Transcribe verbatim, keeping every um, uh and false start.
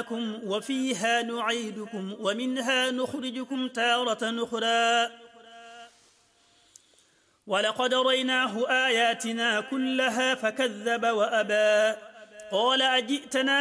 خلقناكم وفيها نعيدكم ومنها نخرجكم تارة أخرى ولقد ريناه آياتنا كلها فكذب وأبى قال أجئتنا